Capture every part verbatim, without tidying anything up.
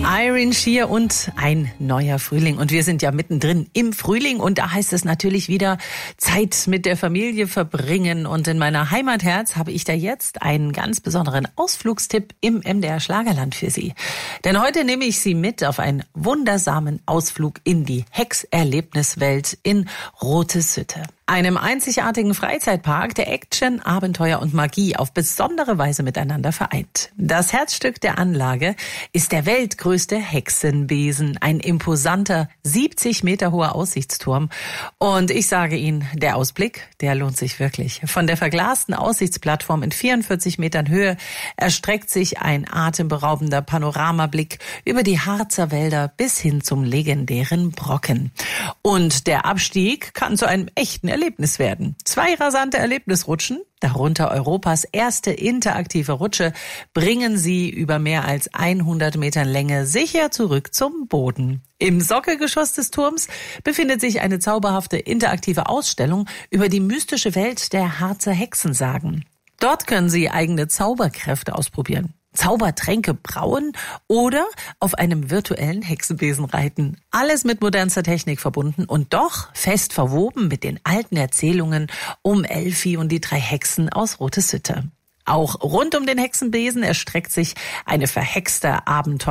Irene Shear und ein neuer Frühling. Und wir sind ja mittendrin im Frühling und da heißt es natürlich wieder Zeit mit der Familie verbringen. Und in meiner Heimatherz habe ich da jetzt einen ganz besonderen Ausflugstipp im M D R Schlagerland für Sie. Denn heute nehme ich Sie mit auf einen wundersamen Ausflug in die Hex-Erlebniswelt in Rotesütte. Einem einzigartigen Freizeitpark, der Action, Abenteuer und Magie auf besondere Weise miteinander vereint. Das Herzstück der Anlage ist der weltgrößte Hexenbesen, ein imposanter siebzig Meter hoher Aussichtsturm. Und ich sage Ihnen, der Ausblick, der lohnt sich wirklich. Von der verglasten Aussichtsplattform in vierundvierzig Metern Höhe erstreckt sich ein atemberaubender Panoramablick über die Harzer Wälder bis hin zum legendären Brocken. Und der Abstieg kann zu einem echten Erlebnis werden. Zwei rasante Erlebnisrutschen, darunter Europas erste interaktive Rutsche, bringen Sie über mehr als hundert Metern Länge sicher zurück zum Boden. Im Sockelgeschoss des Turms befindet sich eine zauberhafte interaktive Ausstellung über die mystische Welt der Harzer Hexensagen. Dort können Sie eigene Zauberkräfte ausprobieren, Zaubertränke brauen oder auf einem virtuellen Hexenbesen reiten. Alles mit modernster Technik verbunden und doch fest verwoben mit den alten Erzählungen um Elfi und die drei Hexen aus Rotesütte. Auch rund um den Hexenbesen erstreckt sich eine verhexte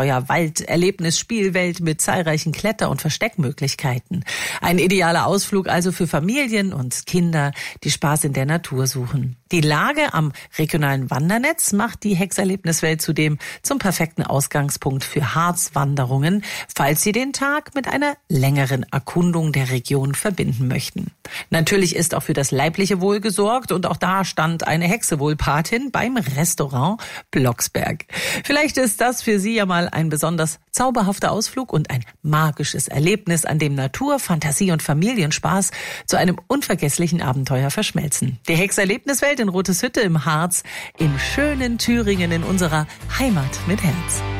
Abenteuer-Wald-Erlebnis-Spielwelt mit zahlreichen Kletter- und Versteckmöglichkeiten. Ein idealer Ausflug also für Familien und Kinder, die Spaß in der Natur suchen. Die Lage am regionalen Wandernetz macht die Hexerlebniswelt zudem zum perfekten Ausgangspunkt für Harzwanderungen, falls Sie den Tag mit einer längeren Erkundung der Region verbinden möchten. Natürlich ist auch für das leibliche Wohl gesorgt und auch da stand eine Hexewohlpatin beim Restaurant Blocksberg. Vielleicht ist das für Sie ja mal ein besonders zauberhafter Ausflug und ein magisches Erlebnis, an dem Natur, Fantasie und Familienspaß zu einem unvergesslichen Abenteuer verschmelzen. Die Hexerlebniswelt in Rotesütte im Harz, im schönen Thüringen, in unserer Heimat mit Herz.